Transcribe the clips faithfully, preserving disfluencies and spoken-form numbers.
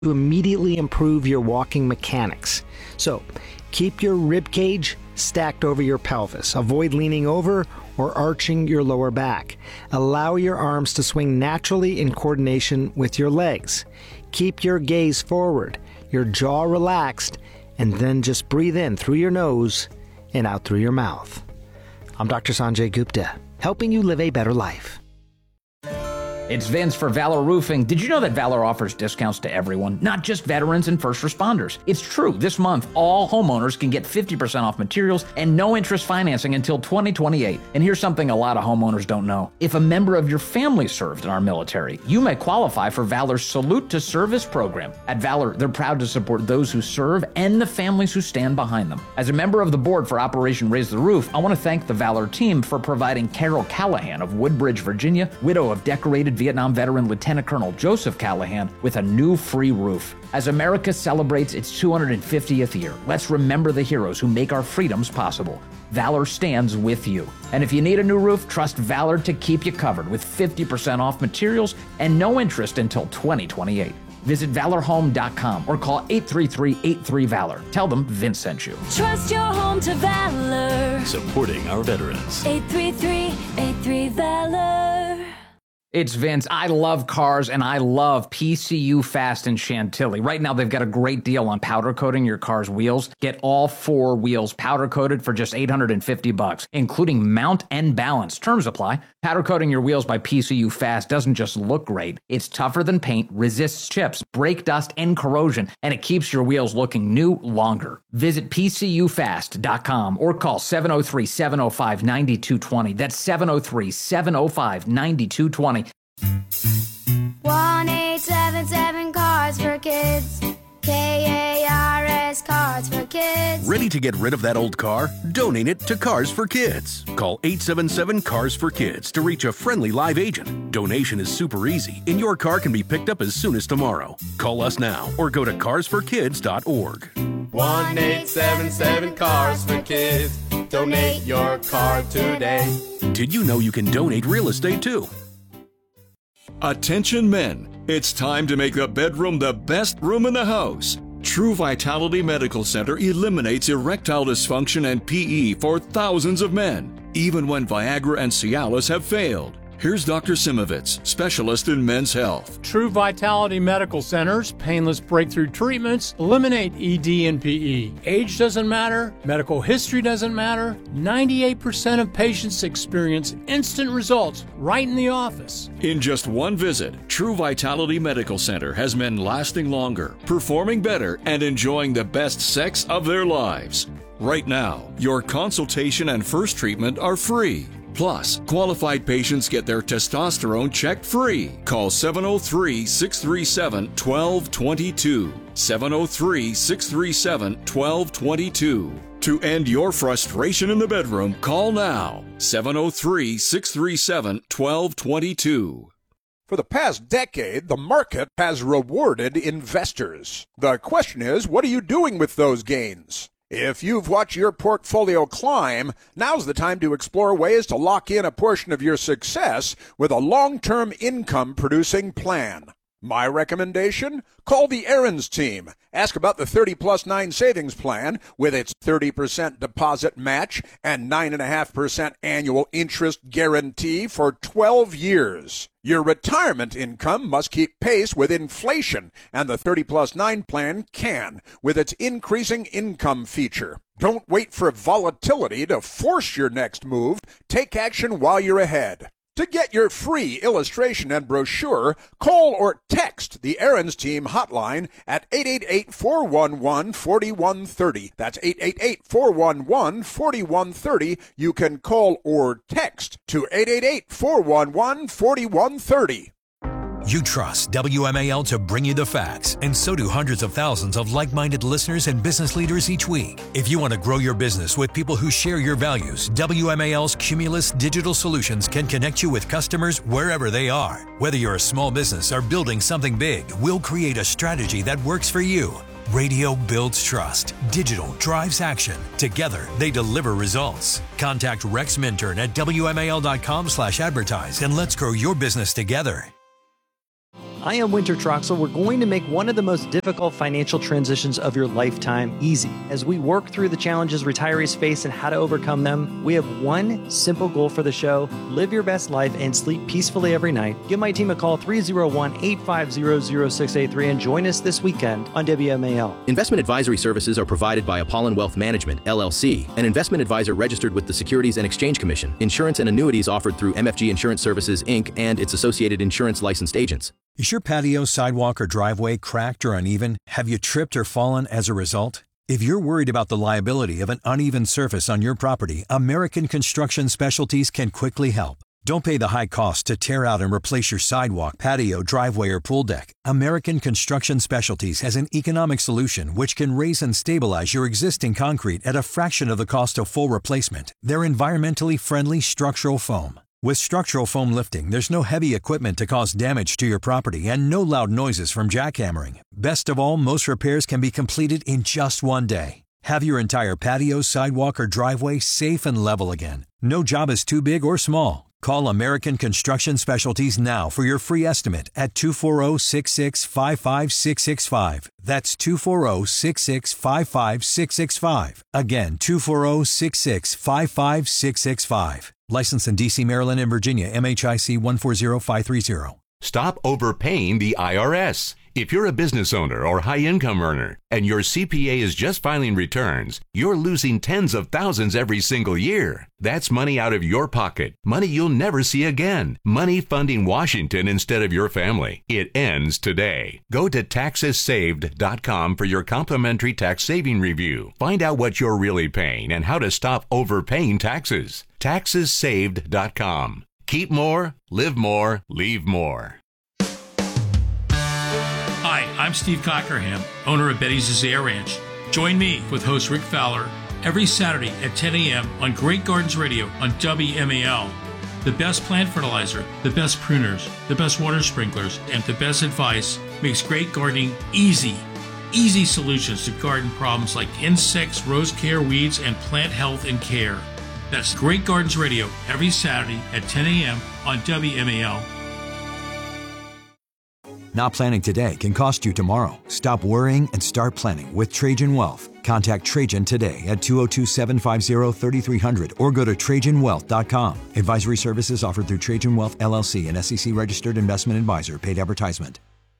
to immediately improve your walking mechanics. So, keep your rib cage stacked over your pelvis. Avoid leaning over or arching your lower back. Allow your arms to swing naturally in coordination with your legs. Keep your gaze forward, your jaw relaxed, and then just breathe in through your nose and out through your mouth. I'm Doctor Sanjay Gupta, helping you live a better life. It's Vince for Valor Roofing. Did you know that Valor offers discounts to everyone, not just veterans and first responders? It's true. This month, all homeowners can get fifty percent off materials and no interest financing until twenty twenty-eight. And here's something a lot of homeowners don't know. If a member of your family served in our military, you may qualify for Valor's Salute to Service program. At Valor, they're proud to support those who serve and the families who stand behind them. As a member of the board for Operation Raise the Roof, I want to thank the Valor team for providing Carol Callahan of Woodbridge, Virginia, widow of decorated Vietnam veteran Lieutenant Colonel Joseph Callahan, with a new free roof. As America celebrates its two hundred fiftieth year, let's remember the heroes who make our freedoms possible. Valor stands with you. And if you need a new roof, trust Valor to keep you covered with fifty percent off materials and no interest until twenty twenty-eight. Visit valor home dot com or call eight three three, eight three, VALOR. Tell them Vince sent you. Trust your home to Valor. Supporting our veterans. eight three three, eight three, VALOR. It's Vince. I love cars, and I love P C U Fast in Chantilly. Right now, they've got a great deal on powder coating your car's wheels. Get all four wheels powder coated for just eight hundred fifty bucks, including mount and balance. Terms apply. Powder coating your wheels by P C U Fast doesn't just look great. It's tougher than paint, resists chips, brake dust, and corrosion, and it keeps your wheels looking new longer. Visit P C U fast dot com or call seven oh three, seven oh five, nine two two oh. That's seven oh three, seven oh five, nine two two oh. one eight seven seven Cars for Kids. K A R S Cars for Kids. Ready to get rid of that old car? Donate it to Cars for Kids. Call eight seven seven, CARS for Kids to reach a friendly live agent. Donation is super easy, and your car can be picked up as soon as tomorrow. Call us now or go to cars for kids dot org. one eight seven seven, CARS for Kids. Donate your car today. Did you know you can donate real estate too? Attention men, it's time to make the bedroom the best room in the house. True Vitality Medical Center eliminates erectile dysfunction and P E for thousands of men, even when Viagra and Cialis have failed. Here's Doctor Simovitz, specialist in men's health. True Vitality Medical Center's painless breakthrough treatments eliminate E D and P E. Age doesn't matter, medical history doesn't matter. ninety-eight percent of patients experience instant results right in the office. In just one visit, True Vitality Medical Center has men lasting longer, performing better, and enjoying the best sex of their lives. Right now, your consultation and first treatment are free. Plus, qualified patients get their testosterone checked free. Call seven oh three, six three seven, one two two two. seven oh three, six three seven, one two two two. To end your frustration in the bedroom, call now. seven oh three, six three seven, one two two two. For the past decade, the market has rewarded investors. The question is, what are you doing with those gains? If you've watched your portfolio climb, now's the time to explore ways to lock in a portion of your success with a long-term income-producing plan. My recommendation? Call the Aaron's team. Ask about the thirty plus nine savings plan with its thirty percent deposit match and nine point five percent annual interest guarantee for twelve years. Your retirement income must keep pace with inflation, and the thirty plus nine plan can with its increasing income feature. Don't wait for volatility to force your next move. Take action while you're ahead. To get your free illustration and brochure, call or text the Aaron's Team hotline at eight eight eight, four one one, four one three zero. That's eight eight eight, four one one, four one three zero. You can call or text to eight eight eight, four one one, four one three zero. You trust W M A L to bring you the facts, and so do hundreds of thousands of like-minded listeners and business leaders each week. If you want to grow your business with people who share your values, W M A L's Cumulus Digital Solutions can connect you with customers wherever they are. Whether you're a small business or building something big, we'll create a strategy that works for you. Radio builds trust. Digital drives action. Together, they deliver results. Contact Rex Minturn at W M A L dot com slash advertise and let's grow your business together. I am Winter Troxel. We're going to make one of the most difficult financial transitions of your lifetime easy. As we work through the challenges retirees face and how to overcome them, we have one simple goal for the show: live your best life and sleep peacefully every night. Give my team a call, three oh one, eight five zero, zero six eight three, and join us this weekend on W M A L. Investment advisory services are provided by Apollon Wealth Management, L L C, an investment advisor registered with the Securities and Exchange Commission. Insurance and annuities offered through M F G Insurance Services, Incorporated and its associated insurance licensed agents. Is your patio, sidewalk, or driveway cracked or uneven? Have you tripped or fallen as a result? If you're worried about the liability of an uneven surface on your property, American Construction Specialties can quickly help. Don't pay the high cost to tear out and replace your sidewalk, patio, driveway, or pool deck. American Construction Specialties has an economic solution which can raise and stabilize your existing concrete at a fraction of the cost of full replacement. They're environmentally friendly structural foam. With structural foam lifting, there's no heavy equipment to cause damage to your property and no loud noises from jackhammering. Best of all, most repairs can be completed in just one day. Have your entire patio, sidewalk, or driveway safe and level again. No job is too big or small. Call American Construction Specialties now for your free estimate at two four zero, six six five five, six six five. That's two four zero, six six five five, six six five. Again, two four zero, six six five five, six six five. Licensed in D C, Maryland, and Virginia, M H I C one four zero five three zero. Stop overpaying the I R S. If you're a business owner or high-income earner and your C P A is just filing returns, you're losing tens of thousands every single year. That's money out of your pocket, money you'll never see again, money funding Washington instead of your family. It ends today. Go to taxes saved dot com for your complimentary tax saving review. Find out what you're really paying and how to stop overpaying taxes. taxes saved dot com. Keep more, live more, leave more. Hi, I'm Steve Cockerham, owner of Betty's Azalea Ranch. Join me with host Rick Fowler every Saturday at ten a.m. on Great Gardens Radio on W M A L. The best plant fertilizer, the best pruners, the best water sprinklers, and the best advice makes great gardening easy. Easy solutions to garden problems like insects, rose care, weeds, and plant health and care. That's Great Gardens Radio every Saturday at ten a.m. on W M A L. Not planning today can cost you tomorrow. Stop worrying and start planning with Trajan Wealth. Contact Trajan today at two oh two, seven five zero, three three zero zero or go to trajan wealth dot com. Advisory services offered through Trajan Wealth, L L C, an S E C-registered investment advisor. Paid advertisement.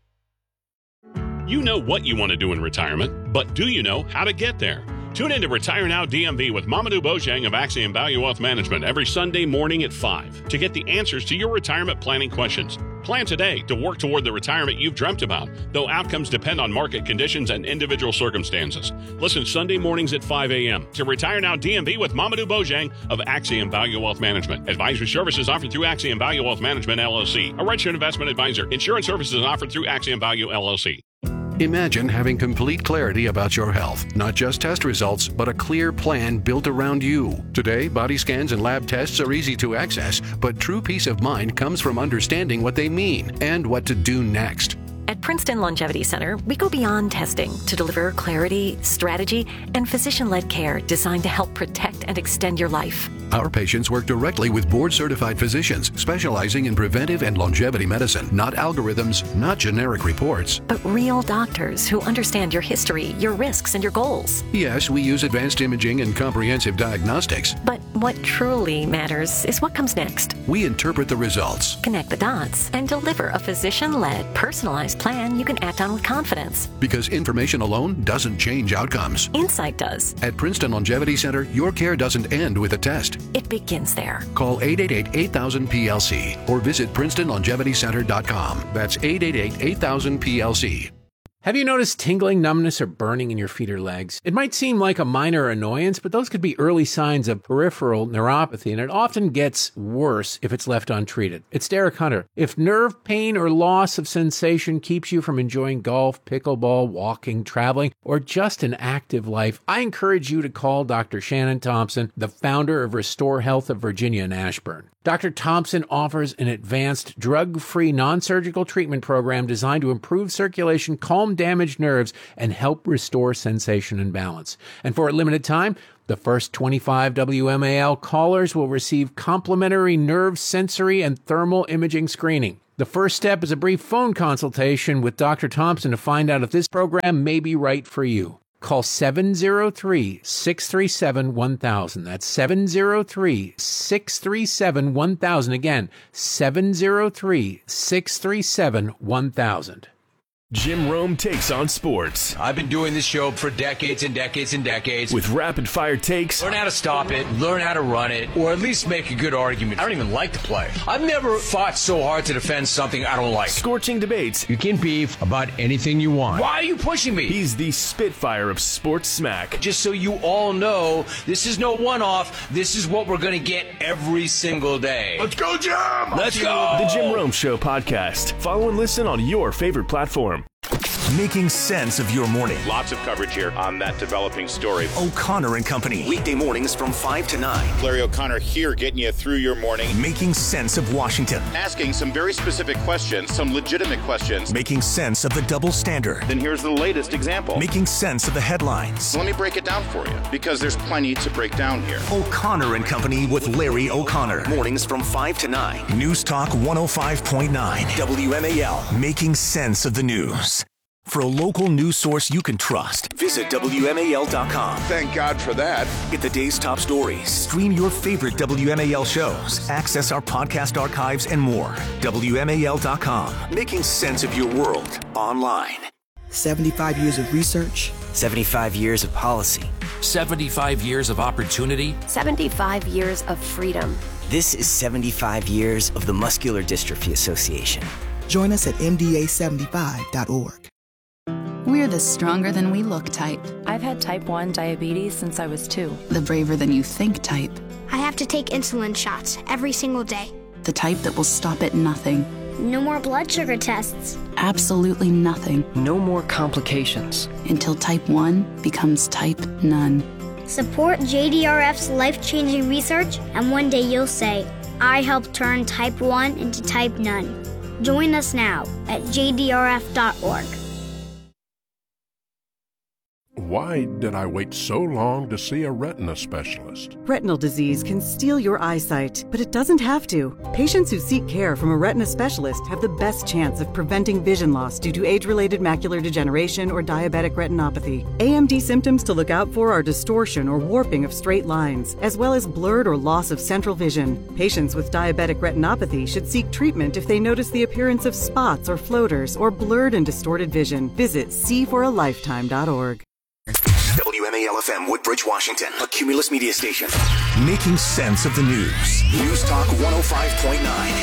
You know what you want to do in retirement, but do you know how to get there? Tune in to Retire Now D M V with Mamadou Bojang of Axiom Value Wealth Management every Sunday morning at five to get the answers to your retirement planning questions. Plan today to work toward the retirement you've dreamt about, though outcomes depend on market conditions and individual circumstances. Listen Sunday mornings at five a.m. to Retire Now D M V with Mamadou Bojang of Axiom Value Wealth Management. Advisory services offered through Axiom Value Wealth Management, L L C, a registered investment advisor. Insurance services offered through Axiom Value, L L C. Imagine having complete clarity about your health, not just test results, but a clear plan built around you. Today, body scans and lab tests are easy to access, but true peace of mind comes from understanding what they mean and what to do next. At Princeton Longevity Center, we go beyond testing to deliver clarity, strategy, and physician-led care designed to help protect and extend your life. Our patients work directly with board-certified physicians specializing in preventive and longevity medicine, not algorithms, not generic reports. But real doctors who understand your history, your risks, and your goals. Yes, we use advanced imaging and comprehensive diagnostics. But what truly matters is what comes next. We interpret the results, connect the dots, and deliver a physician-led, personalized plan you can act on with confidence. Because information alone doesn't change outcomes. Insight does. At Princeton Longevity Center, your care doesn't end with a test. It begins there. Call eight eight eight, eight thousand, P L C or visit princeton longevity center dot com. That's eight eight eight, eight thousand, P L C. Have you noticed tingling, numbness, or burning in your feet or legs? It might seem like a minor annoyance, but those could be early signs of peripheral neuropathy, and it often gets worse if it's left untreated. It's Derek Hunter. If nerve pain or loss of sensation keeps you from enjoying golf, pickleball, walking, traveling, or just an active life, I encourage you to call Doctor Shannon Thompson, the founder of Restore Health of Virginia in Ashburn. Doctor Thompson offers an advanced, drug-free, non-surgical treatment program designed to improve circulation, calm calm damaged nerves and help restore sensation and balance. And for a limited time, the first twenty-five W M A L callers will receive complimentary nerve, sensory, and thermal imaging screening. The first step is a brief phone consultation with Doctor Thompson to find out if this program may be right for you. Call seven oh three, six three seven, one thousand. That's seven oh three, six three seven, one thousand. Again, seven oh three, six three seven, one thousand. Jim Rome takes on sports. I've been doing this show for decades and decades and decades. With rapid-fire takes. Learn how to stop it, learn how to run it, or at least make a good argument. I don't even like the play. I've never fought so hard to defend something I don't like. Scorching debates. You can beef about anything you want. Why are you pushing me? He's the Spitfire of sports smack. Just so you all know, this is no one-off. This is what we're going to get every single day. Let's go, Jim! Let's go! The Jim Rome Show podcast. Follow and listen on your favorite platform. Making sense of your morning. Lots of coverage here on that developing story. O'Connor and Company. Weekday mornings from five to nine. Larry O'Connor here getting you through your morning. Making sense of Washington. Asking some very specific questions, some legitimate questions. Making sense of the double standard. Then here's the latest example. Making sense of the headlines. Let me break it down for you, because there's plenty to break down here. O'Connor and Company with Larry O'Connor. Mornings from five to nine. News Talk one oh five point nine. W M A L. Making sense of the news. For a local news source you can trust, visit W M A L dot com. Thank God for that. Get the day's top stories, stream your favorite W M A L shows, access our podcast archives, and more. W M A L dot com. Making sense of your world online. seventy-five years of research. seventy-five years of policy. seventy-five years of opportunity. seventy-five years of freedom. This is seventy-five years of the Muscular Dystrophy Association. Join us at M D A seventy-five dot org. We're the stronger than we look type. I've had type one diabetes since I was two. The braver than you think type. I have to take insulin shots every single day. The type that will stop at nothing. No more blood sugar tests. Absolutely nothing. No more complications. Until type one becomes type none. Support J D R F's life-changing research, and one day you'll say, I helped turn type one into type none. Join us now at J D R F dot org. Why did I wait so long to see a retina specialist? Retinal disease can steal your eyesight, but it doesn't have to. Patients who seek care from a retina specialist have the best chance of preventing vision loss due to age-related macular degeneration or diabetic retinopathy. A M D symptoms to look out for are distortion or warping of straight lines, as well as blurred or loss of central vision. Patients with diabetic retinopathy should seek treatment if they notice the appearance of spots or floaters or blurred and distorted vision. Visit see for a lifetime dot org. W M A L F M, Woodbridge, Washington, a Cumulus media station. Making sense of the news. News Talk one oh five point nine.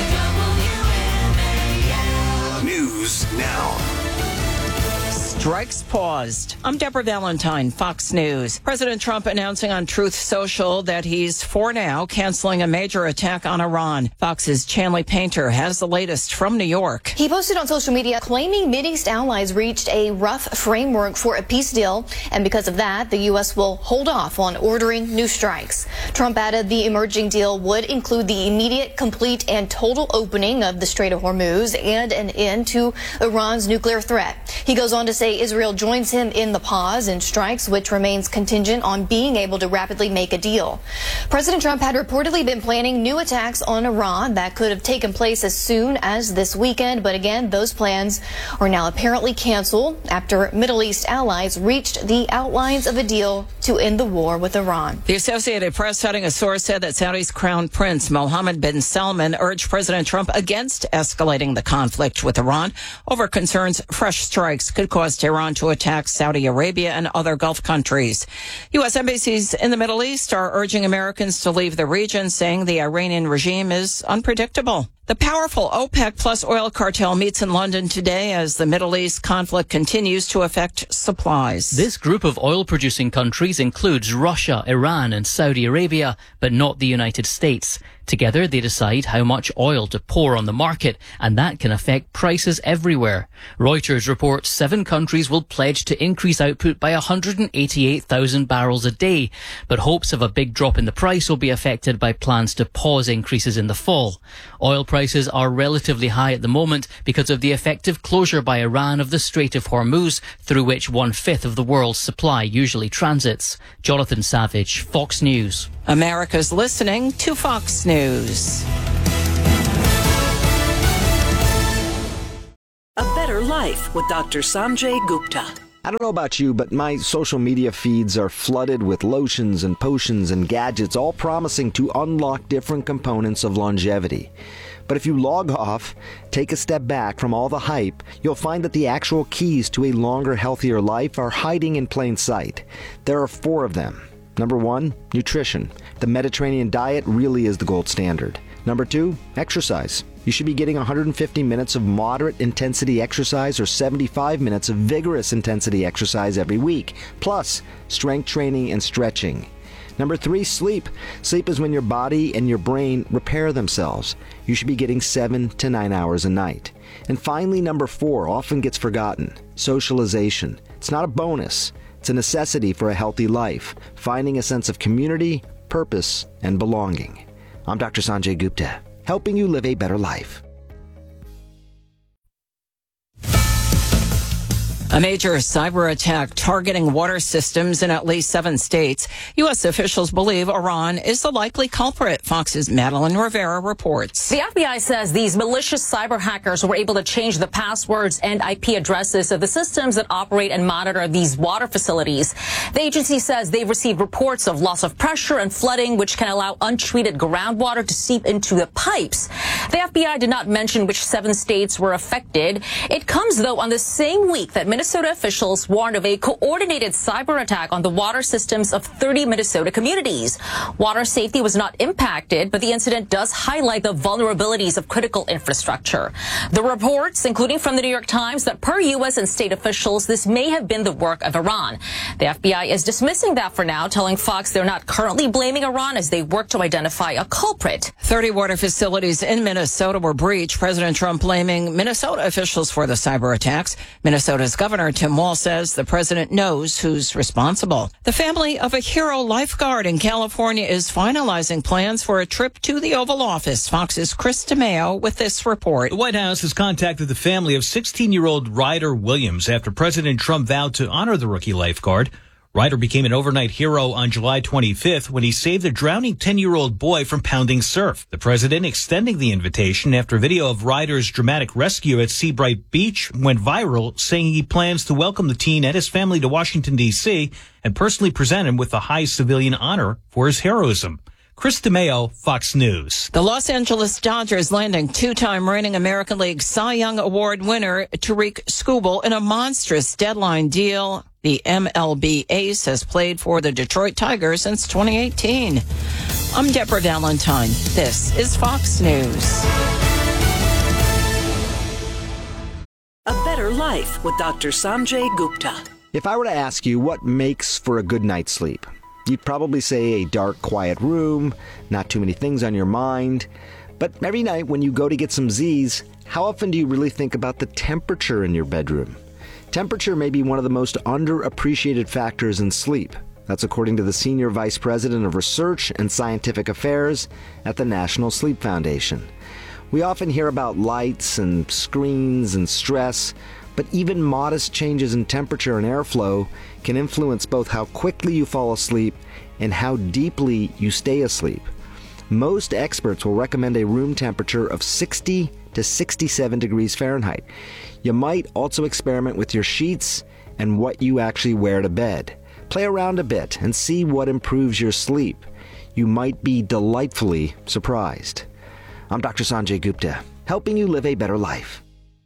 News now. Strikes paused. I'm Deborah Valentine, Fox News. President Trump announcing on Truth Social that he's, for now, canceling a major attack on Iran. Fox's Chanley Painter has the latest from New York. He posted on social media claiming Mideast allies reached a rough framework for a peace deal, and because of that, the U S will hold off on ordering new strikes. Trump added the emerging deal would include the immediate, complete, and total opening of the Strait of Hormuz and an end to Iran's nuclear threat. He goes on to say Israel joins him in the pause in strikes, which remains contingent on being able to rapidly make a deal. President Trump had reportedly been planning new attacks on Iran that could have taken place as soon as this weekend, but again, those plans are now apparently canceled after Middle East allies reached the outlines of a deal to end the war with Iran. The Associated Press, citing a source, said that Saudi's Crown Prince Mohammed bin Salman urged President Trump against escalating the conflict with Iran over concerns fresh strikes could cause Iran to attack Saudi Arabia and other Gulf countries. U S embassies in the Middle East are urging Americans to leave the region, saying the Iranian regime is unpredictable. The powerful OPEC plus oil cartel meets in London today as the Middle East conflict continues to affect supplies. This group of oil-producing countries includes Russia, Iran and Saudi Arabia, but not the United States. Together, they decide how much oil to pour on the market, and that can affect prices everywhere. Reuters reports seven countries will pledge to increase output by one hundred eighty-eight thousand barrels a day, but hopes of a big drop in the price will be affected by plans to pause increases in the fall. Oil prices are relatively high at the moment because of the effective closure by Iran of the Strait of Hormuz, through which one-fifth of the world's supply usually transits. Jonathan Savage, Fox News. America's listening to Fox News. A Better Life with Doctor Sanjay Gupta. I don't know about you, but my social media feeds are flooded with lotions and potions and gadgets, all promising to unlock different components of longevity. But if you log off, take a step back from all the hype, you'll find that the actual keys to a longer, healthier life are hiding in plain sight. There are four of them. Number one, nutrition. The Mediterranean diet really is the gold standard. Number two, exercise. You should be getting one hundred fifty minutes of moderate intensity exercise or seventy-five minutes of vigorous intensity exercise every week, plus strength training and stretching. Number three, sleep. Sleep is when your body and your brain repair themselves. You should be getting seven to nine hours a night. And finally, number four, often gets forgotten, socialization. It's not a bonus. It's a necessity for a healthy life, finding a sense of community, purpose, and belonging. I'm Doctor Sanjay Gupta, helping you live a better life. A major cyber attack targeting water systems in at least seven states. U S officials believe Iran is the likely culprit. Fox's Madeline Rivera reports. The F B I says these malicious cyber hackers were able to change the passwords and I P addresses of the systems that operate and monitor these water facilities. The agency says they've received reports of loss of pressure and flooding, which can allow untreated groundwater to seep into the pipes. The F B I did not mention which seven states were affected. It comes, though, on the same week that Minnesota officials warned of a coordinated cyber attack on the water systems of thirty Minnesota communities. Water safety was not impacted, but the incident does highlight the vulnerabilities of critical infrastructure. The reports, including from the New York Times, that per U S and state officials, this may have been the work of Iran. The F B I is dismissing that for now, telling Fox they're not currently blaming Iran as they work to identify a culprit. thirty water facilities in Minnesota were breached. President Trump blaming Minnesota officials for the cyber attacks. Minnesota's Governor Tim Walz says the president knows who's responsible. The family of a hero lifeguard in California is finalizing plans for a trip to the Oval Office. Fox's Chris DeMeo with this report. The White House has contacted the family of sixteen-year-old Ryder Williams after President Trump vowed to honor the rookie lifeguard. Ryder became an overnight hero on July twenty-fifth when he saved a drowning ten-year-old boy from pounding surf. The president extending the invitation after video of Ryder's dramatic rescue at Seabright Beach went viral, saying he plans to welcome the teen and his family to Washington, D C and personally present him with the high civilian honor for his heroism. Chris DeMeo, Fox News. The Los Angeles Dodgers landing two-time reigning American League Cy Young Award winner Tariq Skubal in a monstrous deadline deal. The M L B ace has played for the Detroit Tigers since twenty eighteen. I'm Deborah Valentine. This is Fox News. A Better Life with Doctor Sanjay Gupta. If I were to ask you what makes for a good night's sleep, you'd probably say a dark, quiet room, not too many things on your mind. But every night when you go to get some Z's, how often do you really think about the temperature in your bedroom? Temperature may be one of the most underappreciated factors in sleep. That's according to the Senior Vice President of Research and Scientific Affairs at the National Sleep Foundation. We often hear about lights and screens and stress, but even modest changes in temperature and airflow can influence both how quickly you fall asleep and how deeply you stay asleep. Most experts will recommend a room temperature of sixty to sixty-seven degrees Fahrenheit. You might also experiment with your sheets and what you actually wear to bed. Play around a bit and see what improves your sleep. You might be delightfully surprised. I'm Doctor Sanjay Gupta, helping you live a better life.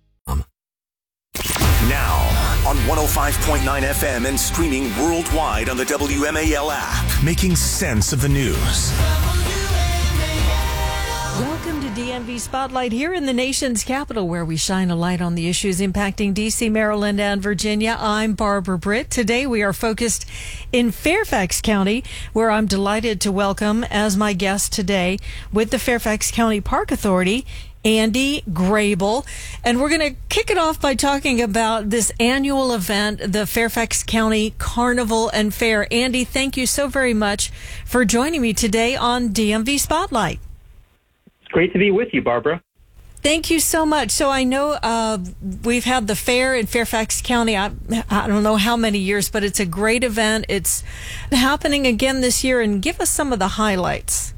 Now, on one oh five point nine F M and streaming worldwide on the W M A L app, making sense of the news. Welcome to D M V Spotlight here in the nation's capital, where we shine a light on the issues impacting D C, Maryland, and Virginia. I'm Barbara Britt. Today we are focused in Fairfax County, where I'm delighted to welcome as my guest today with the Fairfax County Park Authority, Andy Grable. And we're going to kick it off by talking about this annual event, the Fairfax County Carnival and Fair. Andy, thank you so very much for joining me today on D M V Spotlight. It's great to be with you, Barbara. Thank you so much. So I know uh, we've had the fair in Fairfax County, I, I don't know how many years, but it's a great event. It's happening again this year, and give us some of the highlights.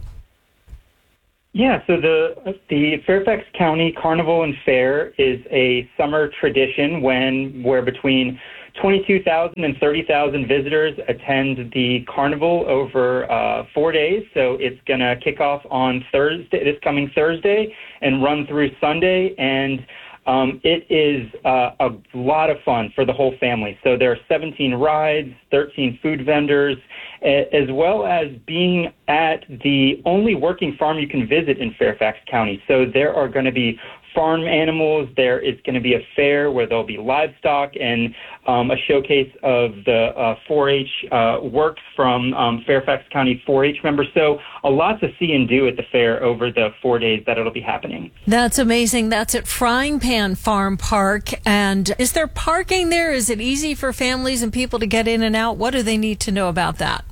Yeah, so the the Fairfax County Carnival and Fair is a summer tradition when where between twenty-two thousand and thirty thousand visitors attend the carnival over uh, four days. So it's going to kick off on Thursday, this coming Thursday, and run through Sunday. And um, it is uh, a lot of fun for the whole family. So there are seventeen rides, thirteen food vendors, as well as being at the only working farm you can visit in Fairfax County. So there are going to be farm animals. There is going to be a fair where there'll be livestock and um, a showcase of the uh, four H uh, works from um, Fairfax County four H members. So a lot to see and do at the fair over the four days that it'll be happening. That's amazing. That's at Frying Pan Farm Park. And is there parking there? Is it easy for families and people to get in and out? What do they need to know about that?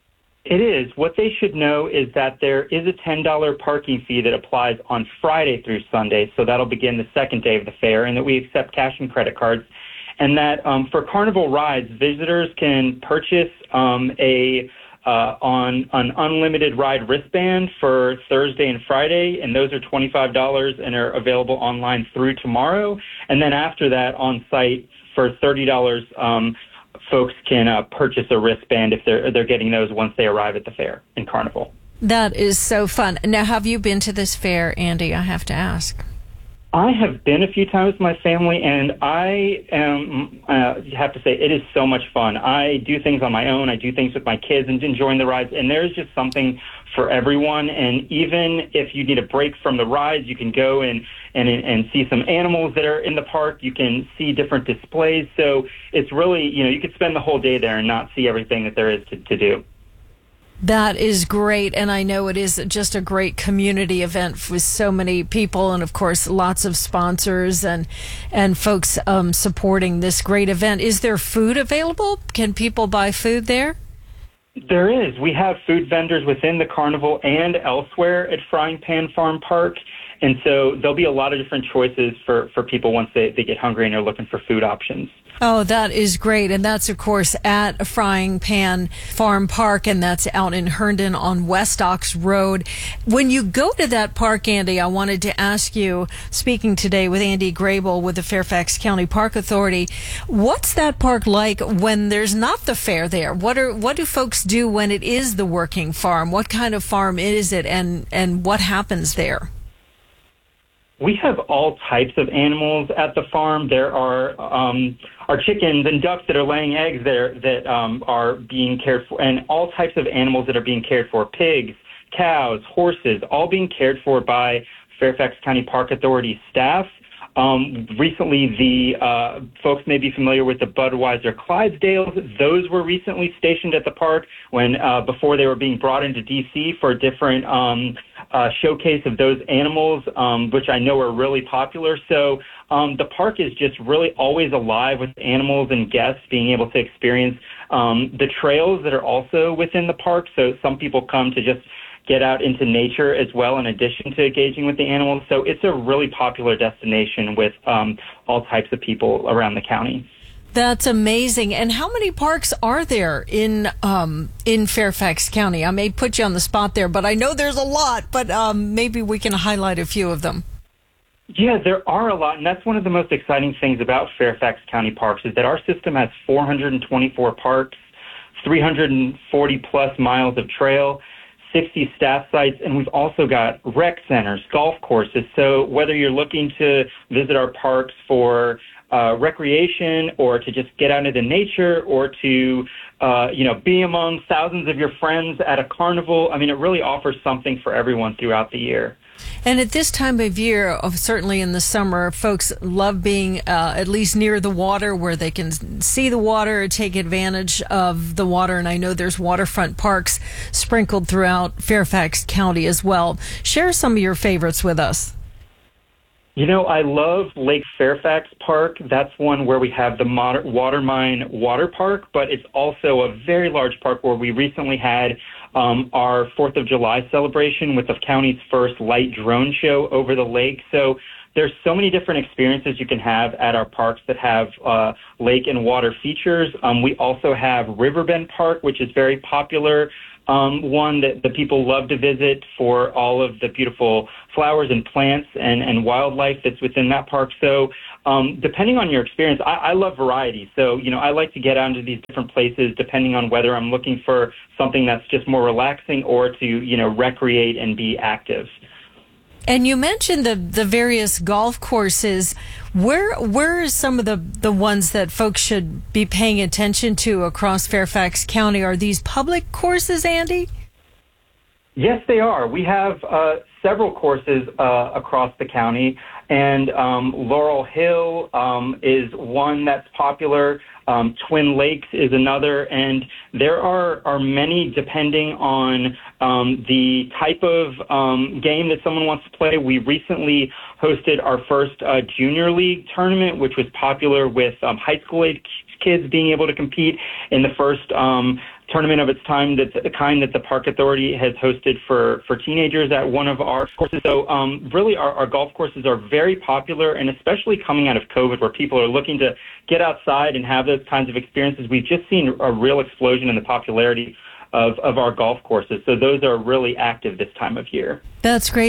It is. What they should know is that there is a ten dollars parking fee that applies on Friday through Sunday, so that'll begin the second day of the fair, and that we accept cash and credit cards. And that um, for carnival rides, visitors can purchase um, a uh, on an unlimited ride wristband for Thursday and Friday, and those are twenty-five dollars and are available online through tomorrow. And then after that, on site for thirty dollars, um, folks can uh, purchase a wristband if they're they're getting those once they arrive at the fair in Carnival. That is so fun. Now, have you been to this fair, Andy? I have to ask. I have been a few times with my family, and I am, uh, have to say, it is so much fun. I do things on my own. I do things with my kids and enjoying the rides, and there's just something for everyone. And even if you need a break from the rides, you can go and, and, and see some animals that are in the park. You can see different displays. So it's really, you know, you could spend the whole day there and not see everything that there is to, to do. That is great, and I know it is just a great community event with so many people, and of course lots of sponsors and and folks um, supporting this great event. Is there food available? Can people buy food there? There is. We have food vendors within the carnival and elsewhere at Frying Pan Farm Park, and so there'll be a lot of different choices for, for people once they, they get hungry and are looking for food options. Oh, that is great. And that's, of course, at Frying Pan Farm Park, and that's out in Herndon on West Ox Road. When you go to that park, Andy, I wanted to ask you, speaking today with Andy Grable with the Fairfax County Park Authority, what's that park like when there's not the fair there? What are what do folks do when it is the working farm? What kind of farm is it, and, and what happens there? We have all types of animals at the farm. There are um, our chickens and ducks that are laying eggs there that um, are being cared for, and all types of animals that are being cared for, pigs, cows, horses, all being cared for by Fairfax County Park Authority staff. Um, recently, the uh, folks may be familiar with the Budweiser Clydesdales. Those were recently stationed at the park when uh, before they were being brought into D C for a different um, uh, showcase of those animals, um, which I know are really popular. So um, the park is just really always alive with animals and guests being able to experience um, the trails that are also within the park. So some people come to just get out into nature as well, in addition to engaging with the animals. So it's a really popular destination with um, all types of people around the county. That's amazing. And how many parks are there in um, in Fairfax County? I may put you on the spot there, but I know there's a lot, but um, maybe we can highlight a few of them. Yeah, there are a lot, and that's one of the most exciting things about Fairfax County Parks is that our system has four hundred twenty-four parks, three hundred forty plus miles of trail, sixty staff sites, and we've also got rec centers, golf courses. So whether you're looking to visit our parks for uh, recreation or to just get out into nature or to, uh, you know, be among thousands of your friends at a carnival, I mean, it really offers something for everyone throughout the year. And at this time of year, certainly in the summer, folks love being uh, at least near the water where they can see the water, take advantage of the water. And I know there's waterfront parks sprinkled throughout Fairfax County as well. Share some of your favorites with us. You know, I love Lake Fairfax Park. That's one where we have the Moder- Watermine Water Park, but it's also a very large park where we recently had um, our fourth of July celebration with the county's first light drone show over the lake. So there's so many different experiences you can have at our parks that have uh, lake and water features. Um, we also have Riverbend Park, which is very popular. Um, one that the people love to visit for all of the beautiful flowers and plants and, and wildlife that's within that park. So um, depending on your experience, I, I love variety. So, you know, I like to get out into these different places depending on whether I'm looking for something that's just more relaxing or to, you know, recreate and be active. And you mentioned the, the various golf courses. Where where are some of the, the ones that folks should be paying attention to across Fairfax County? Are these public courses, Andy? Yes, they are. We have uh, several courses uh, across the county, and um, Laurel Hill um, is one that's popular. Um, Twin Lakes is another, and there are, are many depending on um, the type of um, game that someone wants to play. We recently hosted our first uh, junior league tournament, which was popular with um, high school age kids being able to compete in the first um, tournament of its time, that's the kind that the Park Authority has hosted for, for teenagers at one of our courses. So um, really our, our golf courses are very popular, and especially coming out of COVID where people are looking to get outside and have those kinds of experiences, we've just seen a real explosion in the popularity of, of our golf courses. So those are really active this time of year. That's great.